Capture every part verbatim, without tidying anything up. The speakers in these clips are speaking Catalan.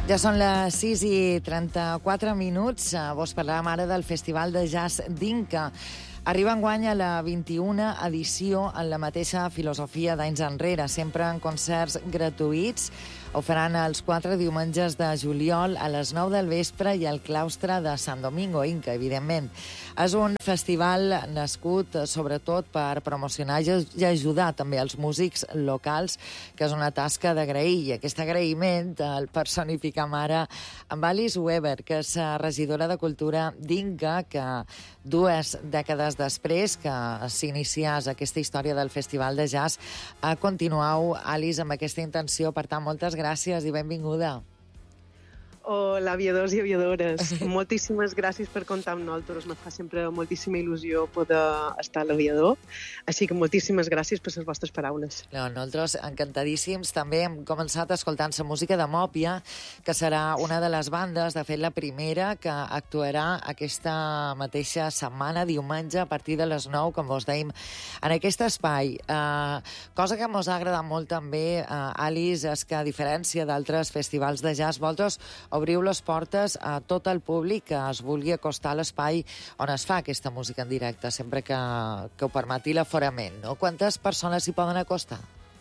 Ja són les sis i trenta-quatre minuts. Vos parlàvem ara del Festival de Jazz d'Inca. Arriba enguany a la vint-i-una edició en la mateixa filosofia d'anys enrere, sempre en concerts gratuïts. Ho faran els quatre diumenges de juliol a les nou del vespre i al claustre de Sant Domingo, Inca, evidentment. És un festival nascut sobretot per promocionar i ajudar també els músics locals, que és una tasca d'agrair. I aquest agraïment el personificam ara amb Alice Weber, que és regidora de Cultura d'Inca, que dues dècades després que s'iniciés aquesta història del Festival de Jazz, continueu, Alice, amb aquesta intenció. Per tant, moltes gràcies i benvinguda. Hola, aviadors i aviadores. Moltíssimes gràcies per comptar amb nosaltres. Me fa sempre moltíssima il·lusió poder estar a l'aviador. Així que moltíssimes gràcies per les vostres paraules. No, nosaltres encantadíssims. També hem començat escoltant la música de Mòpia, que serà una de les bandes, de fet la primera, que actuarà aquesta mateixa setmana, diumenge, a partir de les nou, com vos dèiem, en aquest espai. Uh, cosa que mos ha agradat molt també, uh, Alice, és que a diferència d'altres festivals de jazz, vosaltres obriu les portes a tot el públic que es vulgui acostar a l'espai on es fa aquesta música en directe, sempre que, que ho permeti l'aforament, no? Quantes persones s'hi poden acostar?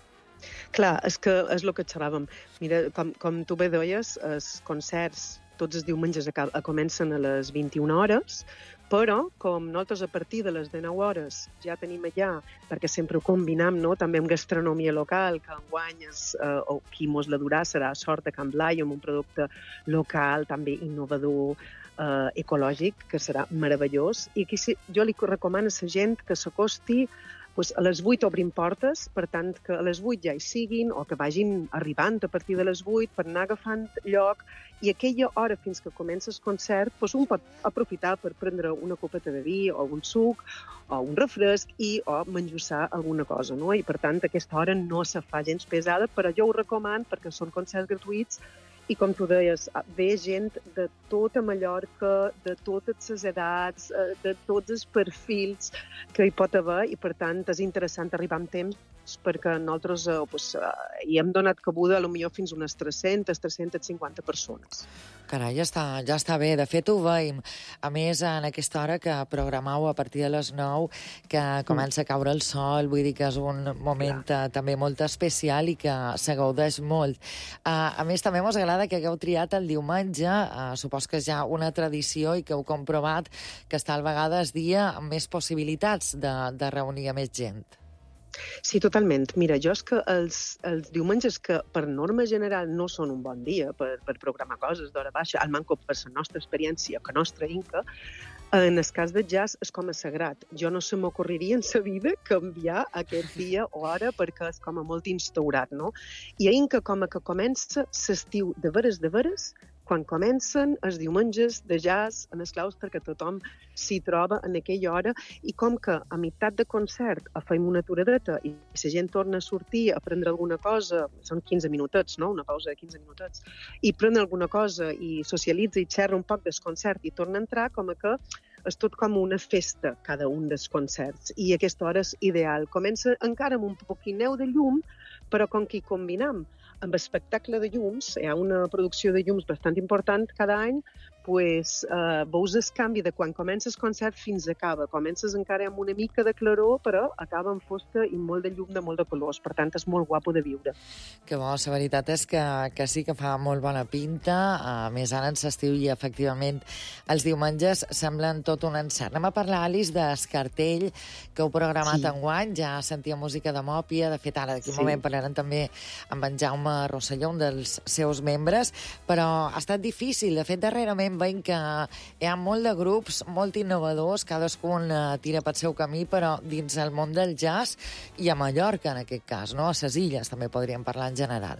Clar, és que és el que xerràvem. Mira, com, com tu bé deies, els concerts tots els diumenges a, a comencen a les vint-i-una hores, però com nosaltres a partir de les dinou hores ja tenim allà, perquè sempre ho combinam, no? També amb gastronomia local, que enguany és, eh, o qui mos la durà serà Sort de Can Blai, amb un producte local, també innovador, eh, ecològic, que serà meravellós. I aquí sí, jo li recomano a la gent que s'acosti. Pues a les vuit obrim portes, per tant, que a les vuit ja hi siguin o que vagin arribant a partir de les vuit per anar agafant lloc, i aquella hora fins que comença el concert pues un pot aprofitar per prendre una copeta de vi o un suc o un refresc i o menjussar alguna cosa, no? I per tant aquesta hora no se fa gens pesada, però jo ho recomano perquè són concerts gratuïts. I com tu deies, ve gent de tota Mallorca, de totes les edats, de tots els perfils que hi pot haver, i per tant és interessant arribar amb temps perquè nosaltres eh, pues, eh, hi hem donat cabuda a lo millor fins unes tres-centes, tres-centes cinquanta persones. Carai, ja està, ja està bé. De fet, ho veiem. A més, en aquesta hora que programau a partir de les nou, que comença a caure el sol, vull dir que és un moment uh, també molt especial i que se gaudeix molt. Uh, a més, també mos agrada que hagueu triat el diumenge, uh, supos que és ja una tradició i que heu comprovat que està al vegades dia amb més possibilitats de, de reunir a més gent. Sí, totalment. Mira, jo és que els, els diumenges que per norma general no són un bon dia per, per programar coses d'hora baixa, al manco per la nostra experiència, que nostra Inca, en el cas de jazz és com a sagrat. Jo no se m'ocorreria en la vida canviar aquest dia o hora perquè és com a molt instaurat, no? I a Inca com a que comença l'estiu de veres de veres, quan comencen els diumenges de jazz en el claustre, que tothom s'hi troba en aquella hora, i com que a meitat de concert fem una aturadeta i la gent torna a sortir a prendre alguna cosa, són quinze minutets, no? Una pausa de quinze minutets, i pren alguna cosa i socialitza i xerra un poc del concert i torna a entrar, com a que és tot com una festa, cada un dels concerts, i aquesta hora és ideal. Comença encara amb un poquineu de llum, però com que hi combinam amb espectacle de llums, hi ha una producció de llums bastant important cada any, pues, eh, veus el canvi de quan comença el concert fins a acaba. Comences encara amb una mica de claror, però acaba amb fosca i molt de llum de molt de colors. Per tant, és molt guapo de viure. Que bo, la veritat és que, que sí que fa molt bona pinta. A més, ara en l'estiu i, efectivament, els diumenges semblen tot un encert. Anem a parlar, Alice, del cartell que heu programat sí. enguany. Ja sentia música de Mòpia. De fet, ara, d'aquí un sí. moment, parlarem també amb en Jaume Rosselló, un dels seus membres, però ha estat difícil. De fet, darrerament veiem que hi ha molt de grups, molt innovadors, cadascun uh, tira pel seu camí, però dins el món del jazz i a Mallorca, en aquest cas, no? A les illes també podríem parlar en general.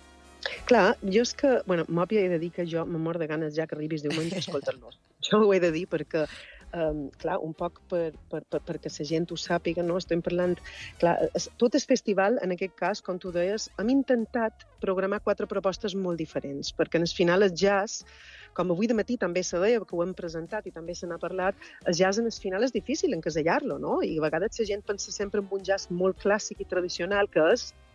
Clar, jo és que, bueno, Mòpia he de dir que jo me mor de ganes ja que arribis diumenge a escoltar-los. Jo ho he de dir perquè Um, clar, un poc per, per, per, perquè la gent ho sàpiga, no? Estem parlant... Clar, es, tot el festival, en aquest cas, com tu deies, hem intentat programar quatre propostes molt diferents, perquè en el final el jazz, com avui de matí també se deia, que ho hem presentat i també se n'ha parlat, el jazz en el final és difícil encasellar-lo, no? I a vegades la gent pensa sempre en un jazz molt clàssic i tradicional, que és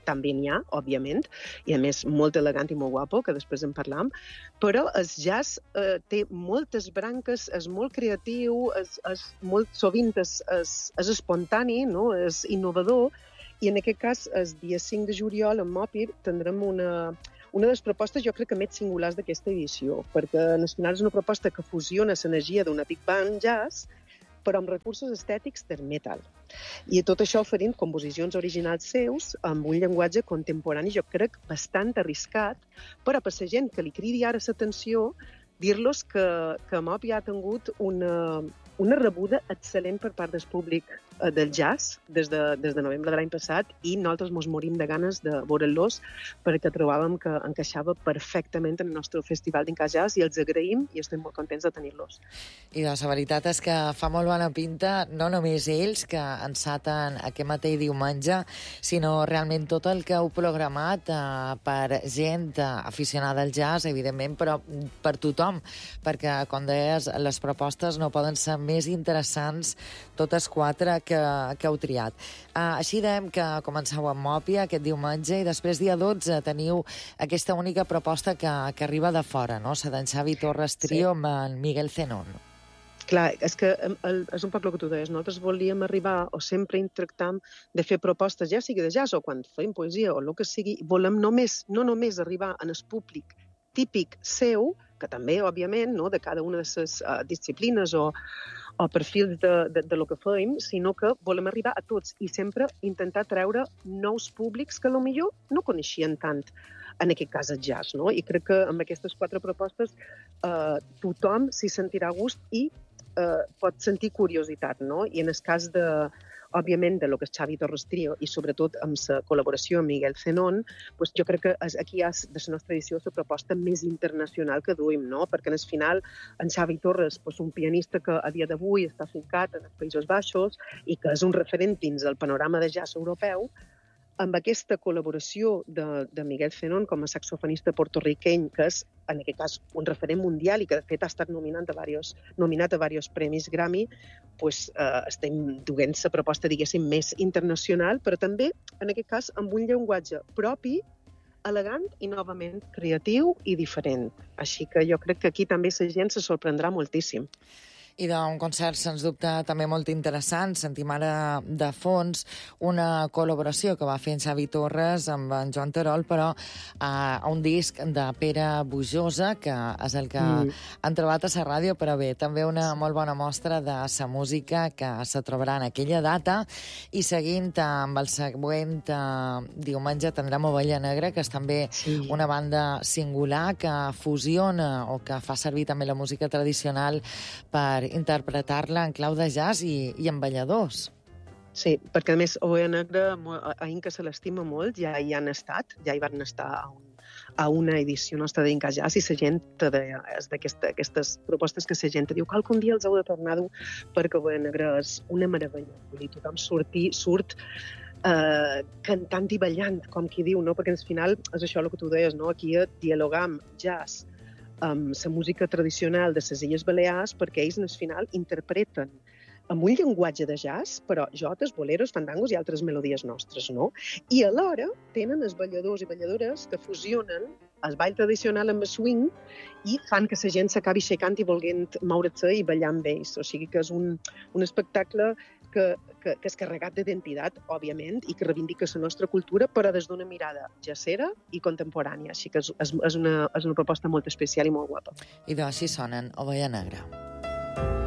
també n'hi ha, òbviament, i a més molt elegant i molt guapo, que després en parlam, però el jazz eh, té moltes branques, és molt creatiu, és, és molt sovint és, és, és espontani, no? És innovador, i en aquest cas, el dia cinc de juliol, en Mòpir, tindrem una... Una de les propostes, jo crec que més singulars d'aquesta edició, perquè en el final és una proposta que fusiona l'energia d'una big band jazz, però amb recursos estètics del metal. I tot això oferint composicions originals seus amb un llenguatge contemporani, jo crec, bastant arriscat, però per la gent que li cridi ara l'atenció, dir-los que, que Mòpir ha tingut una, una rebuda excel·lent per part del públic eh, del jazz des de, des de novembre de l'any passat, i nosaltres mos morim de ganes de veure-los perquè trobàvem que encaixava perfectament en el nostre festival d'Inca Jazz i els agraïm i estem molt contents de tenir-los. I doncs la veritat és que fa molt bona pinta, no només ells que enceten aquest mateix diumenge, sinó realment tot el que heu programat eh, per gent eh, aficionada al jazz, evidentment, però per tothom, perquè, com deies, les propostes no poden ser més interessants, totes quatre que, que heu triat. Uh, així dèiem que comenceu amb Mòpia aquest diumenge i després, dia dotze, teniu aquesta única proposta que, que arriba de fora, no? La d'en Xavi Torres Trio, sí, amb en Miguel Zenón. Clar, és que el, és un poc el que tu deies. Nosaltres volíem arribar, o sempre tractam de fer propostes, ja sigui de jazz o quan fem poesia o el que sigui, volem només, no només arribar en el públic típic seu, que també, òbviament, no, de cada una de les uh, disciplines o, o perfils de, de, de lo que fem, sinó que volem arribar a tots i sempre intentar treure nous públics que potser no coneixien tant, en aquest cas el jazz, no? I crec que amb aquestes quatre propostes eh, tothom s'hi sentirà a gust i eh, pot sentir curiositat, no? I en el cas de, òbviament, de lo que és Xavi Torres Trio i sobretot amb la col·laboració amb Miguel Zenón, pues jo crec que aquí hi ha de la nostra edició la proposta més internacional que duim, no? Perquè en el final en Xavi Torres, pues, un pianista que a dia d'avui està fincat en els Països Baixos i que és un referent dins del panorama de jazz europeu, amb aquesta col·laboració de, de Miguel Zenón com a saxofonista portorriqueny, que és, en aquest cas, un referent mundial i que, de fet, ha estat nominat a diversos, nominat a diversos premis Grammy, pues, eh, estem duent la proposta, diguéssim, més internacional, però també, en aquest cas, amb un llenguatge propi, elegant i, novament, creatiu i diferent. Així que jo crec que aquí també la gent se sorprendrà moltíssim. I d'un concert, sens dubte, també molt interessant. Sentim ara de fons una col·laboració que va fer en Xavi Torres amb en Joan Terol, però a un disc de Pere Bujosa, que és el que mm. han trobat a la ràdio, però bé, també una molt bona mostra de la música que se trobarà en aquella data. I seguint amb el següent eh, diumenge tindrem Ovella Negra, que és també sí. una banda singular que fusiona o que fa servir també la música tradicional per interpretar-la en clau de jazz i, i amb balladors. Sí, perquè a més Ovella Negra, a Inca se l'estima molt, ja hi han estat, ja hi van estar a, un, a una edició nostra d'Inca Jazz i la gent de, és d'aquestes propostes que la gent diu que algun dia els heu de tornar a dur perquè Ovella Negra és una meravella. Vull dir, tothom sortir, surt eh, cantant i ballant, com qui diu, no? Perquè al final és això el que tu deies, no? Aquí dialogam jazz amb la música tradicional de les Illes Balears, perquè ells, al final, interpreten amb un llenguatge de jazz, però jotes, boleros, fandangos i altres melodies nostres, no? I alhora tenen els balladors i balladores que fusionen el ball tradicional amb el swing i fan que la gent s'acabi aixecant i volent moure's i ballar amb ells. O sigui que és un, un espectacle que, que, que és carregat d'identitat, òbviament, i que reivindica la nostra cultura, però des d'una mirada jazzera i contemporània. Així que és, és, és, una, és una proposta molt especial i molt guapa. I doncs així sonen Ovella Negra.